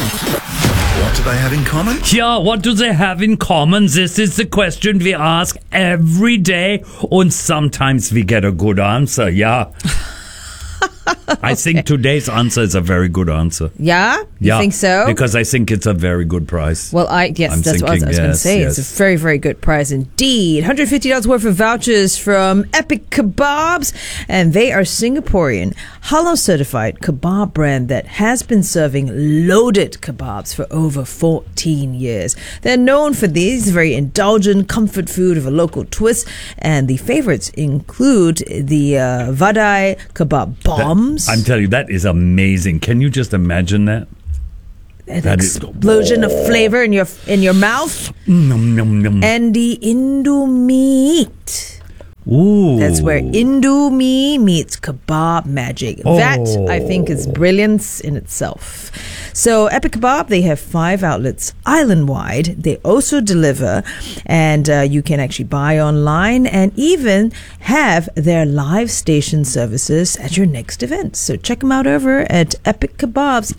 What do they have in common? Yeah, what do they have in common? This is the question we ask every day, and sometimes we get a good answer, yeah. I think today's answer is a very good answer. Yeah? You think so? Because I think it's a very good price. Well, that's what I was going to say. Yes. It's a very, very good price indeed. $150 worth of vouchers from Epic Kebabs, and they are Singaporean, halal certified kebab brand that has been serving loaded kebabs for over 14 years. They're known for these very indulgent comfort food of a local twist, and the favorites include the vadai kebab bombs. I'm telling you, that is amazing. Can you just imagine that? That explosion of flavor in your mouth. Nom, nom, nom. And the Indomie. Ooh. That's where Indomie meets kebab magic. That, I think, is brilliance in itself. So Epic Kebab, they have 5 outlets island-wide. They also deliver, and you can actually buy online and even have their live station services at your next event. So check them out over at Epic Kebabs,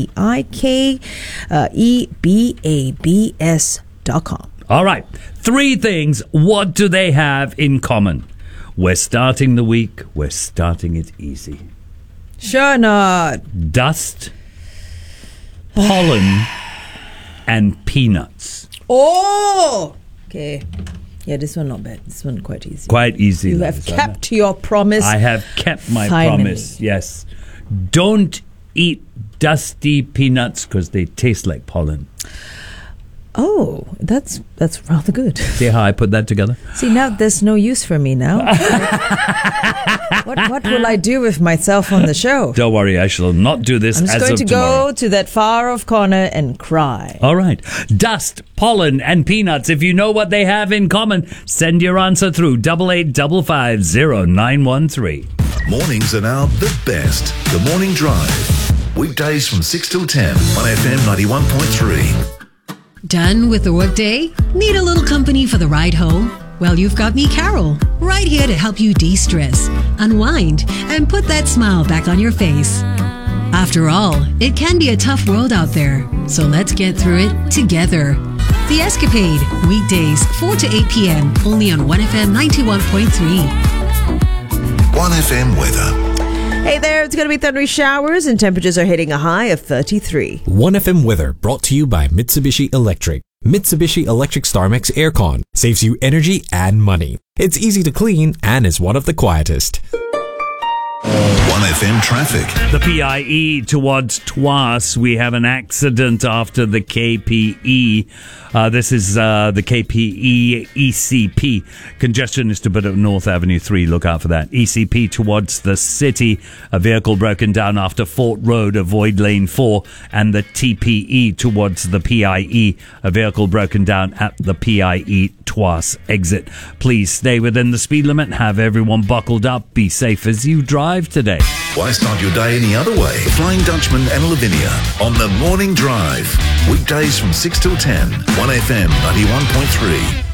EPIKEBABS.com. All right. 3 things. What do they have in common? We're starting the week. We're starting it easy. Sure not. Dust, pollen, and peanuts. Oh! Okay. Yeah, this one not bad. This one quite easy. Quite easy. You have kept your promise. I have kept my Finally. promise. Yes. Don't eat dusty peanuts because they taste like pollen. Oh, that's rather good. See how I put that together? See, now there's no use for me now. What will I do with myself on the show? Don't worry, I shall not do this I'm just as going of to tomorrow. go to that far off corner and cry. All right. Dust, pollen, and peanuts. If you know what they have in common, send your answer through 88550913. Mornings are now the best. The Morning Drive. Weekdays from 6 till 10 on FM 91.3. Done with the workday? Need a little company for the ride home? Well, you've got me, Carol, right here to help you de-stress, unwind, and put that smile back on your face. After all, it can be a tough world out there, so let's get through it together. The Escapade, weekdays 4 to 8 p.m. only on 1FM 91.3. 1FM weather. Hey there, it's going to be thundery showers and temperatures are hitting a high of 33. 1FM weather brought to you by Mitsubishi Electric. Mitsubishi Electric StarMax Aircon saves you energy and money. It's easy to clean and is one of the quietest. 1FM traffic. The PIE towards Tuas, we have an accident after the KPE. This is the KPE ECP. Congestion is to bit of North Avenue 3. Look out for that. ECP towards the city. A vehicle broken down after Fort Road. Avoid lane 4. And the TPE towards the PIE. A vehicle broken down at the PIE Tuas exit. Please stay within the speed limit. Have everyone buckled up. Be safe as you drive today. Why start your day any other way? Flying Dutchman and Lavinia on the Morning Drive. Weekdays from 6 till 10. 1FM 91.3.